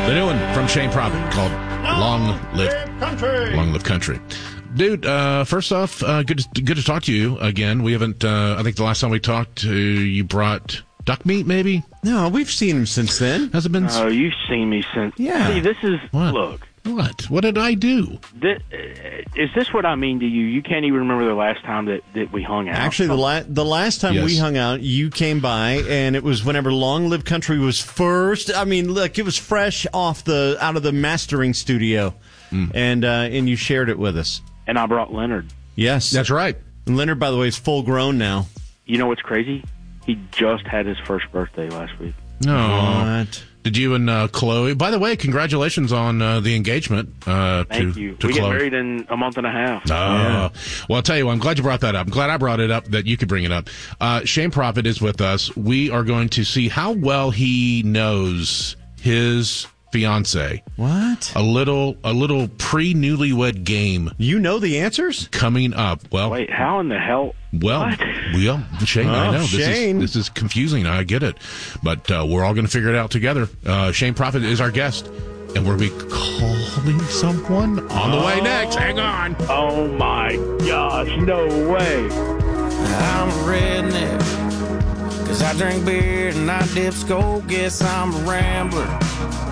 The new one from Shane Prophet called Long Live Country. Dude, first off, good to talk to you again. We haven't, I think the last time we talked, you brought duck meat, maybe? No, we've seen him since then. Has it been? Oh, you've seen me since. Yeah. See, this is, What? look. What? What did I do? Is this what I mean to you? You can't even remember the last time that we hung out. Actually, the last time we hung out, you came by, and it was whenever Long Live Country was first. I mean, look, it was fresh out of the mastering studio, and you shared it with us. And I brought Leonard. Yes, That's right. And Leonard, by the way, is full grown now. You know what's crazy? He just had his first birthday last week. No. What? Did you and Chloe? By the way, congratulations on the engagement. Thank you. To We get Chloe. married in a month and a half. Oh, well, I'll tell you what, I'm glad you brought that up. I'm glad I brought it up, that you could bring it up. Shane Prophet is with us. We are going to see how well he knows his fiance. What? A little pre-newlywed game You know the answers? coming up. Well, Wait, how in the hell? What? Shane, I Oh, know Shane. this is confusing. I get it, but we're all going to figure it out together. Shane Prophet is our guest, and we'll be calling someone on the way next. Hang on. Oh, my gosh. No way. I'm a redneck, 'cause I drink beer and I dip skull. Guess I'm a rambler.